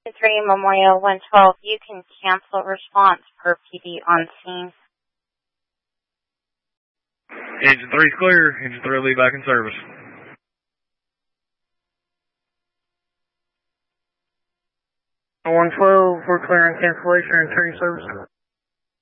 3 Memorial 112, you can cancel response per PD on scene. Engine 3's clear. Engine 3 will be back in service. 112, we're clearing cancellation and train service.